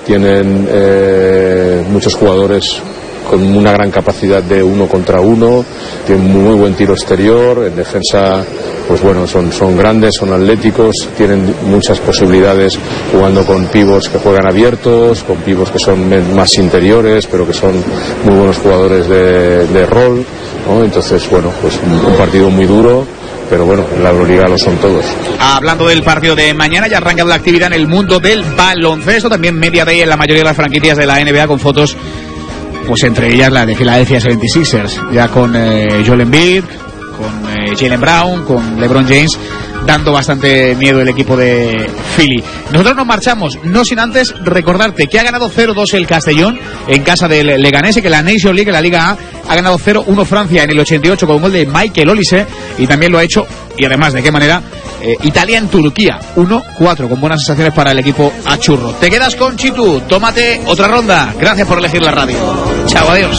tienen muchos jugadores con una gran capacidad de 1 contra 1, tienen muy buen tiro exterior, en defensa pues bueno, son grandes, son atléticos, tienen muchas posibilidades jugando con pívos que juegan abiertos, con pívos que son más interiores, pero que son muy buenos jugadores de rol, ¿no? Entonces bueno, pues un partido muy duro, pero bueno, en la Euroliga lo son todos. Hablando del partido de mañana, ya ha arrancado la actividad en el mundo del baloncesto, también media day en la mayoría de las franquicias de la NBA, con fotos, pues entre ellas la de Philadelphia 76ers, ya con Joel Embiid, con Jaylen Brown, con LeBron James, dando bastante miedo el equipo de Philly. Nosotros nos marchamos, no sin antes recordarte que ha ganado 0-2 el Castellón en casa del Leganés, y que la Nation League, la Liga A, ha ganado 0-1 Francia en el 88 con un gol de Michael Olise, y también lo ha hecho, y además de qué manera, Italia en Turquía 1-4, con buenas sensaciones para el equipo achurro. Te quedas con Chitu, tómate otra ronda. Gracias por elegir la radio. Chao, adiós.